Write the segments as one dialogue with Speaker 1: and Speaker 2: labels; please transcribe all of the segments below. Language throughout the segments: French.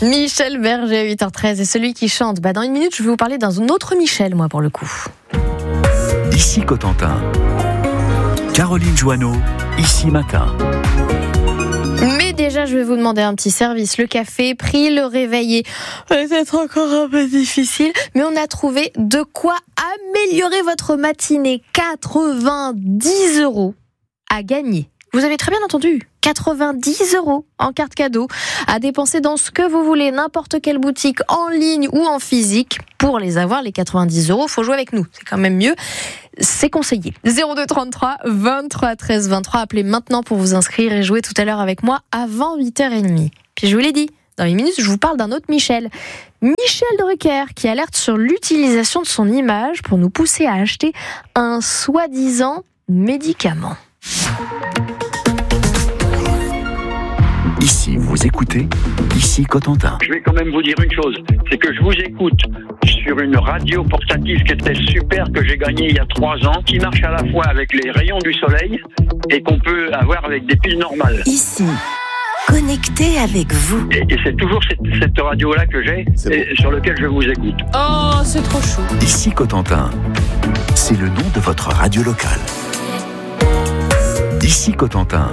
Speaker 1: Michel Berger à 8h13 et celui qui chante. Dans une minute, je vais vous parler d'un autre Michel, moi, pour le coup.
Speaker 2: Ici Cotentin. Caroline Joanneau, ici Matin.
Speaker 1: Mais déjà, je vais vous demander un petit service. Le café, pris, le réveiller. Peut-être encore un peu difficile, mais on a trouvé de quoi améliorer votre matinée. 90 € à gagner. Vous avez très bien entendu, 90 € en carte cadeau à dépenser dans ce que vous voulez, n'importe quelle boutique, en ligne ou en physique. Pour les avoir, les 90 €, faut jouer avec nous, c'est quand même mieux, c'est conseillé. 02 33 23 13 23, appelez maintenant pour vous inscrire et jouer tout à l'heure avec moi avant 8h30. Puis je vous l'ai dit, dans une minute, je vous parle d'un autre Michel. Michel Drucker, qui alerte sur l'utilisation de son image pour nous pousser à acheter un soi-disant médicament.
Speaker 2: Ici, vous écoutez, ici Cotentin.
Speaker 3: Je vais quand même vous dire une chose, c'est que je vous écoute sur une radio portative qui était super, que j'ai gagnée il y a 3 ans, qui marche à la fois avec les rayons du soleil et qu'on peut avoir avec des piles normales.
Speaker 4: Ici, connecté avec vous.
Speaker 3: Et c'est toujours cette radio-là que j'ai et sur laquelle je vous écoute.
Speaker 1: Oh, c'est trop chou.
Speaker 2: Ici Cotentin, c'est le nom de votre radio locale. Ici Cotentin.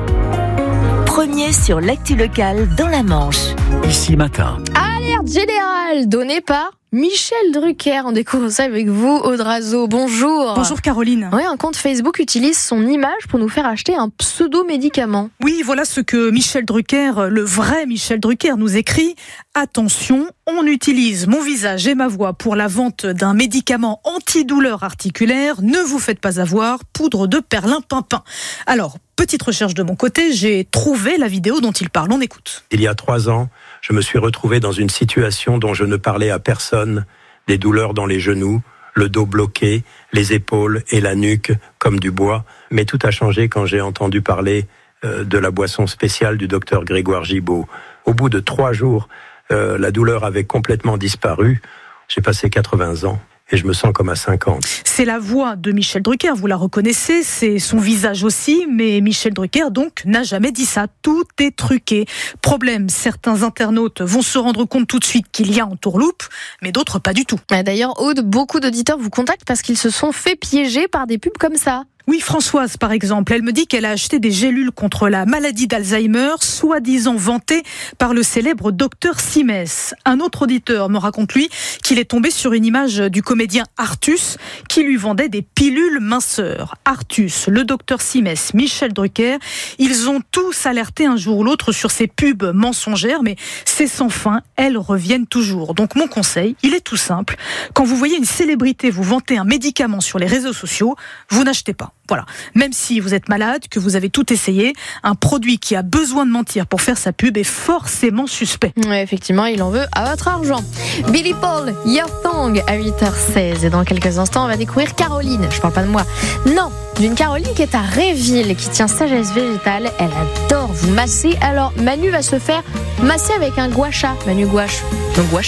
Speaker 4: Premier sur l'actu locale dans la Manche.
Speaker 2: Ici Matin.
Speaker 1: Alerte générale donnée par Michel Drucker. On découvre ça avec vous, Audrazo. Bonjour.
Speaker 5: Bonjour Caroline.
Speaker 1: Oui, un compte Facebook utilise son image pour nous faire acheter un pseudo-médicament.
Speaker 5: Oui, voilà ce que Michel Drucker, le vrai Michel Drucker, nous écrit. Attention, on utilise mon visage et ma voix pour la vente d'un médicament antidouleur articulaire. Ne vous faites pas avoir, poudre de perlimpinpin. Alors, petite recherche de mon côté, j'ai trouvé la vidéo dont il parle. On écoute.
Speaker 6: Il y a 3 ans, je me suis retrouvé dans une situation dont je ne parlais à personne, des douleurs dans les genoux, le dos bloqué, les épaules et la nuque comme du bois. Mais tout a changé quand j'ai entendu parler de la boisson spéciale du docteur Grégoire Gibault. Au bout de 3 jours, la douleur avait complètement disparu. J'ai passé 80 ans. Et je me sens comme à 50.
Speaker 5: C'est la voix de Michel Drucker, vous la reconnaissez, c'est son visage aussi, mais Michel Drucker donc n'a jamais dit ça, tout est truqué. Problème, certains internautes vont se rendre compte tout de suite qu'il y a entourloupe, mais d'autres pas du tout.
Speaker 1: D'ailleurs, Aude, beaucoup d'auditeurs vous contactent parce qu'ils se sont fait piéger par des pubs comme ça.
Speaker 5: Oui, Françoise, par exemple, elle me dit qu'elle a acheté des gélules contre la maladie d'Alzheimer, soi-disant vantées par le célèbre docteur Simès. Un autre auditeur me raconte, lui, qu'il est tombé sur une image du comédien Artus qui lui vendait des pilules minceurs. Artus, le docteur Simès, Michel Drucker, ils ont tous alerté un jour ou l'autre sur ces pubs mensongères, mais c'est sans fin, elles reviennent toujours. Donc mon conseil, il est tout simple. Quand vous voyez une célébrité vous vanter un médicament sur les réseaux sociaux, vous n'achetez pas. Voilà. Même si vous êtes malade, que vous avez tout essayé, un produit qui a besoin de mentir pour faire sa pub est forcément suspect.
Speaker 1: Oui, effectivement, il en veut à votre argent. Billy Paul, Your Tongue à 8h16. Et dans quelques instants, on va découvrir Caroline. Je parle pas de moi. Non, d'une Caroline qui est à Réville, qui tient Sagesse Végétale. Elle adore vous masser. Alors, Manu va se faire masser avec un gua sha. Manu gouache. Donc gua sha.